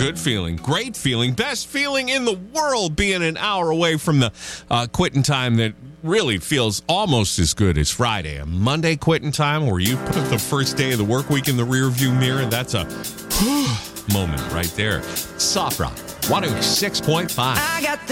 Good feeling. Great feeling. Best feeling in the world, being an hour away from the quitting time that really feels almost as good as Friday. A Monday quitting time where you put the first day of the work week in the rearview mirror. That's a moment right there. Soft Rock 106.5. I got